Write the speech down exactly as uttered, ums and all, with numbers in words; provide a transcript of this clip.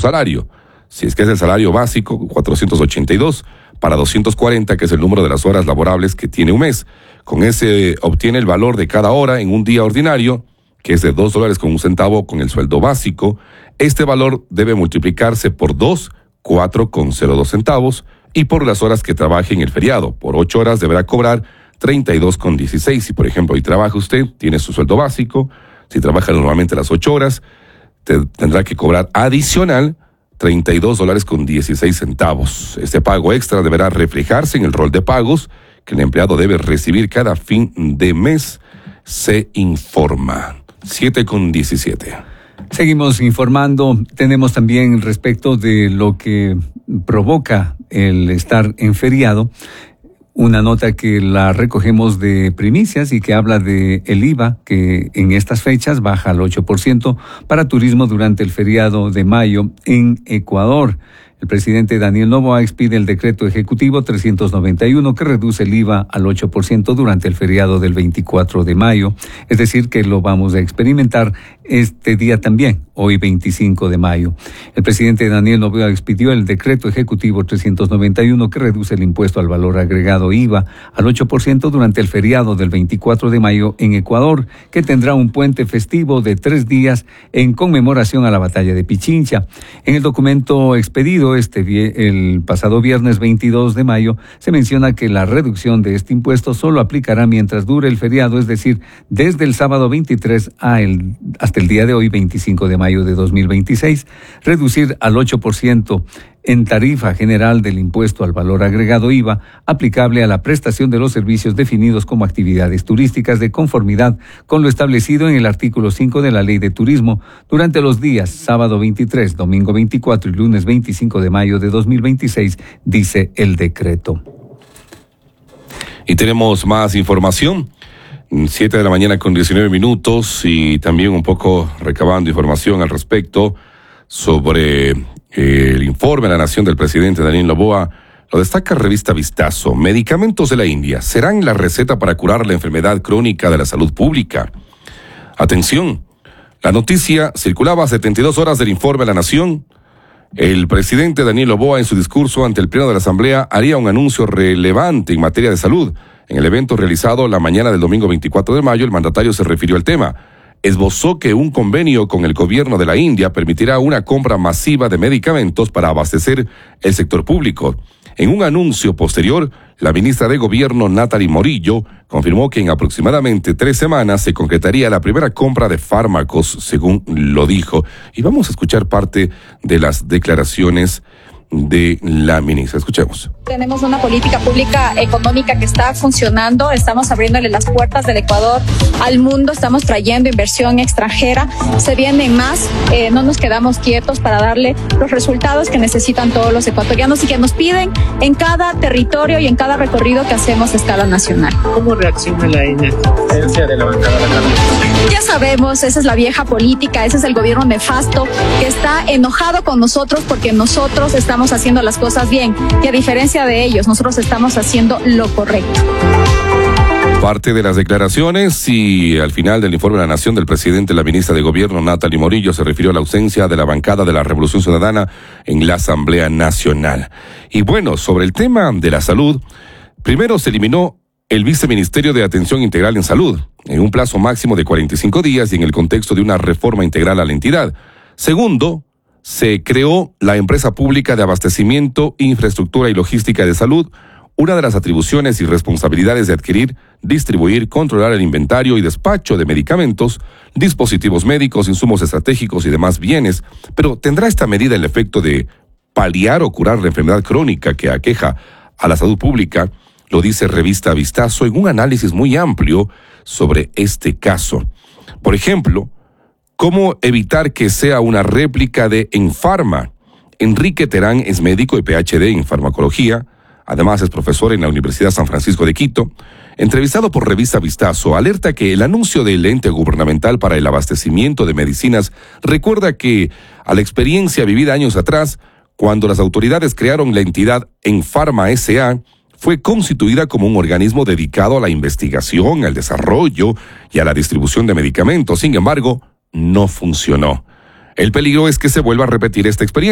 salario. Si es que es el salario básico, cuatrocientos ochenta y dos, para doscientos cuarenta, que es el número de las horas laborables que tiene un mes. Con ese obtiene el valor de cada hora en un día ordinario, que es de dos dólares con un centavo con el sueldo básico. Este valor debe multiplicarse por dos, cuatro con cero dos centavos, y por las horas que trabaje en el feriado. Por ocho horas deberá cobrar treinta y dos con dieciséis. Si, por ejemplo, hoy trabaja usted, tiene su sueldo básico. Si trabaja normalmente las ocho horas, te, tendrá que cobrar adicional treinta y dos dólares con dieciséis centavos. Este pago extra deberá reflejarse en el rol de pagos que el empleado debe recibir cada fin de mes, se informa. siete con diecisiete. Seguimos informando. Tenemos también respecto de lo que provoca el estar en feriado, una nota que la recogemos de Primicias y que habla de el I V A, que en estas fechas baja al ocho por ciento para turismo durante el feriado de mayo en Ecuador. El presidente Daniel Noboa expide el decreto ejecutivo trescientos noventa y uno que reduce el I V A al ocho por ciento durante el feriado del veinticuatro de mayo, es decir, que lo vamos a experimentar este día también, hoy veinticinco de mayo. El presidente Daniel Noboa expidió el decreto ejecutivo trescientos noventa y uno que reduce el impuesto al valor agregado I V A al ocho por ciento durante el feriado del veinticuatro de mayo en Ecuador, que tendrá un puente festivo de tres días en conmemoración a la batalla de Pichincha. En el documento expedido este el pasado viernes veintidós de mayo se menciona que la reducción de este impuesto solo aplicará mientras dure el feriado, es decir, desde el sábado veintitrés a el, hasta el día de hoy, veinticinco de mayo de dos mil veintiséis, reducir al ocho por ciento en tarifa general del impuesto al valor agregado I V A aplicable a la prestación de los servicios definidos como actividades turísticas de conformidad con lo establecido en el artículo cinco de la Ley de Turismo durante los días sábado veintitrés, domingo veinticuatro y lunes veinticinco de mayo de dos mil veintiséis, dice el decreto. Y tenemos más información. siete de la mañana con diecinueve minutos y también un poco recabando información al respecto sobre el informe a la Nación del presidente Daniel Noboa. Lo destaca revista Vistazo. Medicamentos de la India serán la receta para curar la enfermedad crónica de la salud pública. Atención, la noticia circulaba a setenta y dos horas del informe a la Nación. El presidente Daniel Noboa, en su discurso ante el Pleno de la Asamblea, haría un anuncio relevante en materia de salud. En el evento realizado la mañana del domingo veinticuatro de mayo, el mandatario se refirió al tema. Esbozó que un convenio con el gobierno de la India permitirá una compra masiva de medicamentos para abastecer el sector público. En un anuncio posterior, la ministra de Gobierno, Natalie Morillo, confirmó que en aproximadamente tres semanas se concretaría la primera compra de fármacos, según lo dijo. Y vamos a escuchar parte de las declaraciones de la ministra. Escuchemos. Tenemos una política pública económica que está funcionando, estamos abriéndole las puertas del Ecuador al mundo, estamos trayendo inversión extranjera, se vienen más, eh, no nos quedamos quietos para darle los resultados que necesitan todos los ecuatorianos y que nos piden en cada territorio y en cada recorrido que hacemos a escala nacional. ¿Cómo reacciona la inexistencia de la bancada de la Cámara? Ya sabemos, esa es la vieja política, ese es el gobierno nefasto que está enojado con nosotros porque nosotros estamos haciendo las cosas bien y a diferencia de ellos, nosotros estamos haciendo lo correcto. Parte de las declaraciones y al final del informe de la Nación del presidente, la ministra de Gobierno, Natalie Morillo, se refirió a la ausencia de la bancada de la Revolución Ciudadana en la Asamblea Nacional. Y bueno, sobre el tema de la salud, primero se eliminó el Viceministerio de Atención Integral en Salud, en un plazo máximo de cuarenta y cinco días y en el contexto de una reforma integral a la entidad. Segundo, se creó la Empresa Pública de Abastecimiento, Infraestructura y Logística de Salud. Una de las atribuciones y responsabilidades de adquirir, distribuir, controlar el inventario y despacho de medicamentos, dispositivos médicos, insumos estratégicos y demás bienes. Pero ¿tendrá esta medida el efecto de paliar o curar la enfermedad crónica que aqueja a la salud pública? Lo dice revista Vistazo en un análisis muy amplio sobre este caso. Por ejemplo, ¿cómo evitar que sea una réplica de Enfarma? Enrique Terán es médico y P H D en farmacología. Además es profesor en la Universidad San Francisco de Quito. Entrevistado por revista Vistazo, alerta que el anuncio del ente gubernamental para el abastecimiento de medicinas recuerda que a la experiencia vivida años atrás, cuando las autoridades crearon la entidad Enfarma S A, fue constituida como un organismo dedicado a la investigación, al desarrollo y a la distribución de medicamentos. Sin embargo, no funcionó. El peligro es que se vuelva a repetir esta experiencia.